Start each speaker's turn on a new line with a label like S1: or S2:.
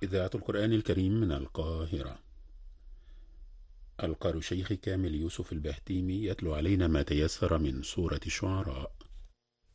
S1: إذاعة القرآن الكريم من القاهرة. القارئ الشيخ كامل يوسف البهتيمي يتلو علينا ما تيسر من سورة الشعراء.